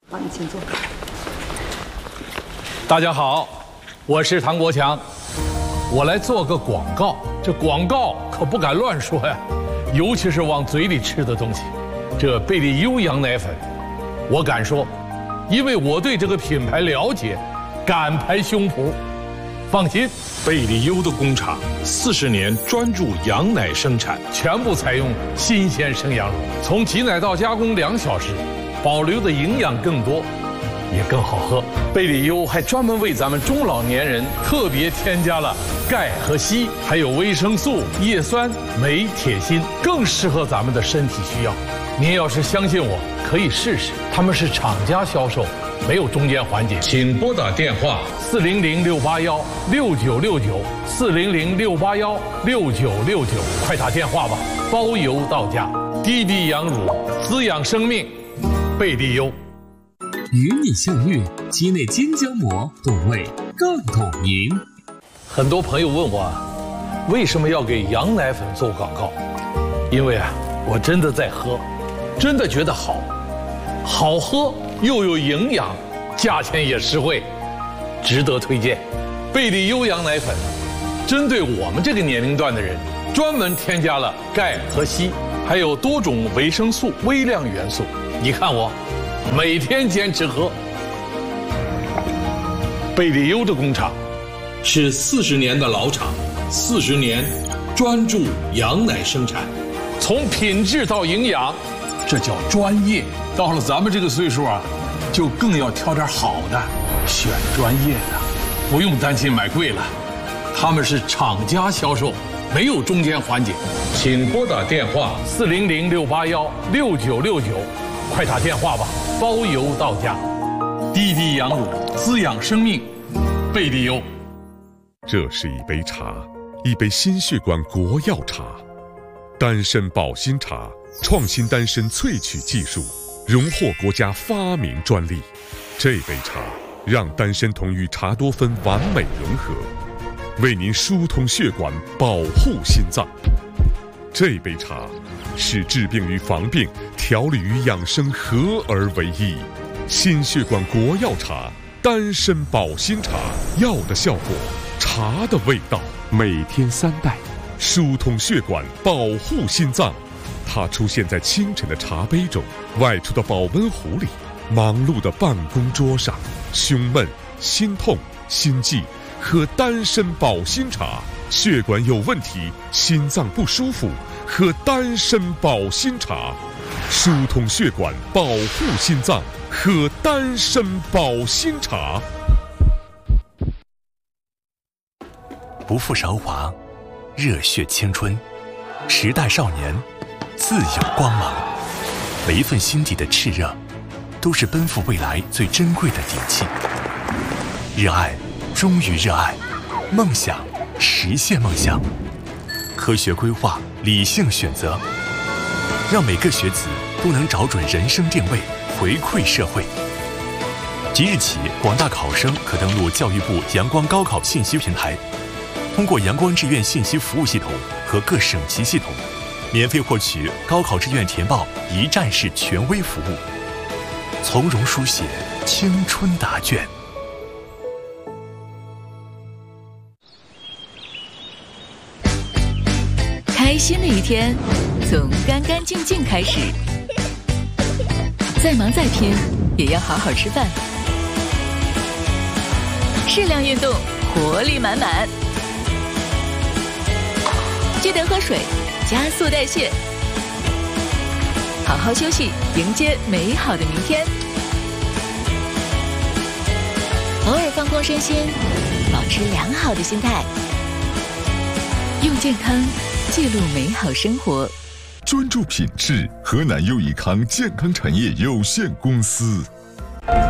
好，你请坐。 大家好，我是唐国强，我来做个广告。这广告可不敢乱说呀，尤其是往嘴里吃的东西。这贝利优羊奶粉，我敢说，因为我对这个品牌了解，敢拍胸脯。放心， 贝利优的工厂40年专注羊奶生产， 全部采用新鲜生羊乳，从挤奶到加工2小时，保留的营养更多，也更好喝。贝利优还专门为咱们中老年人特别添加了钙和硒，还有维生素、叶酸、镁、铁、锌，更适合咱们的身体需要。您要是相信我，可以试试。他们是厂家销售，没有中间环节。 请拨打电话 400-681-6969，400-681-6969，快打电话吧，包邮到家。滴滴羊乳，滋养生命，贝利优。 与你相遇，鸡内金胶膜，懂味更懂您。 很多朋友问我，为什么要给羊奶粉做广告？因为我真的在喝，真的觉得好喝又有营养，价钱也实惠，值得推荐。贝利优羊奶粉针对我们这个年龄段的人，专门添加了钙和硒，还有多种维生素、微量元素。你看我每天坚持喝。贝利优的工厂是40年的老厂，40年专注羊奶生产， 从品质到营养，这叫专业。到了咱们这个岁数就更要挑点好的，选专业的，不用担心买贵了。他们是厂家销售，没有中间环节。 请拨打电话 400-681-6969，快打电话吧，包邮到家。滴滴羊乳，滋养生命，贝利优。 这是一杯茶，一杯心血管国药茶，丹参保心茶，创新丹参萃取技术，荣获国家发明专利。这杯茶让丹参酮与茶多酚完美融合，为您疏通血管，保护心脏。这杯茶是治病与防病、调理与养生合而为一。心血管国药茶，丹参保心茶，药的效果，茶的味道，每天3袋，疏通血管，保护心脏。它出现在清晨的茶杯中，外出的保温壶里，忙碌的办公桌上。胸闷、心痛、心悸，喝丹参保心茶；血管有问题、心脏不舒服，喝丹参保心茶。疏通血管，保护心脏，喝丹参保心茶。 不负韶华，热血青春，时代少年，自有光芒。每一份心底的炽热，都是奔赴未来最珍贵的底气。热爱，忠于热爱，梦想，实现梦想。科学规划，理性选择，让每个学子都能找准人生定位，回馈社会。即日起，广大考生可登录教育部阳光高考信息平台，通过阳光志愿信息服务系统和各省级系统，免费获取高考志愿填报一站式权威服务，从容书写青春答卷。 开心的一天从干干净净开始，再忙再拼也要好好吃饭，适量运动，活力满满。记得喝水，加速代谢，好好休息，迎接美好的明天。偶尔放空身心，保持良好的心态，用健康记录美好生活。 专注品质，河南优益康健康产业有限公司。